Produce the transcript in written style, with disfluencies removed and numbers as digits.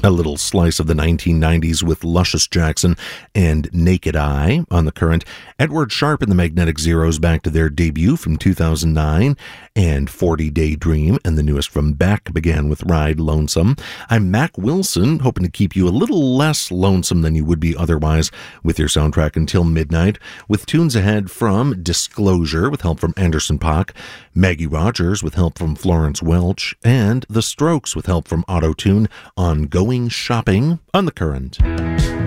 A little slice of the 1990s with Luscious Jackson and Naked Eye on the Current. Edward Sharpe and the Magnetic Zeros back to their debut from 2009, and 40 Day Dream and the newest from Beck began with Ride Lonesome. I'm Mac Wilson, hoping to keep you a little less lonesome than you would be otherwise with your soundtrack until midnight, with tunes ahead from Disclosure with help from Anderson .Paak, Maggie Rogers with help from Florence Welch, and The Strokes with help from Auto-Tune on Going Shopping on the Current.